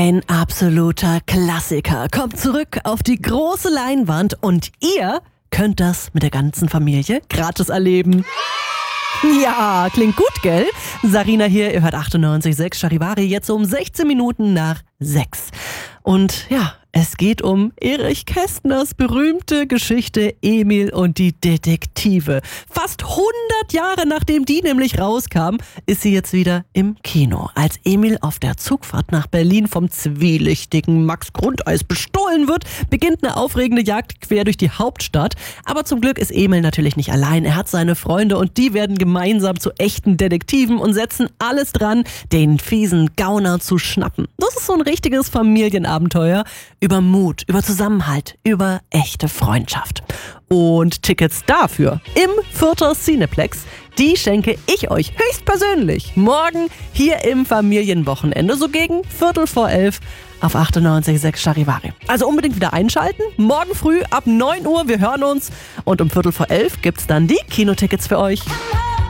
Ein absoluter Klassiker kommt zurück auf die große Leinwand und ihr könnt das mit der ganzen Familie gratis erleben. Ja, klingt gut, gell? Sarina hier, ihr hört 98,6 Charivari, jetzt um 16 Minuten nach 6. Und ja, es geht um Erich Kästners berühmte Geschichte Emil und die Detektive. Fast 100 Jahre nachdem die nämlich rauskam, ist sie jetzt wieder im Kino. Als Emil auf der Zugfahrt nach Berlin vom zwielichtigen Max Grundeis bestohlen wird, beginnt eine aufregende Jagd quer durch die Hauptstadt. Aber zum Glück ist Emil natürlich nicht allein. Er hat seine Freunde und die werden gemeinsam zu echten Detektiven und setzen alles dran, den fiesen Gauner zu schnappen. Das ist so ein richtiges Familienabenteuer über Mut, über Zusammenhalt, über echte Freundschaft. Und Tickets dafür im Fürther Cineplex, die schenke ich euch höchstpersönlich morgen hier im Familienwochenende, so gegen 11:15 auf 98,6 Charivari. Also unbedingt wieder einschalten, morgen früh ab 9 Uhr, wir hören uns und um 11:15 gibt's dann die Kinotickets für euch.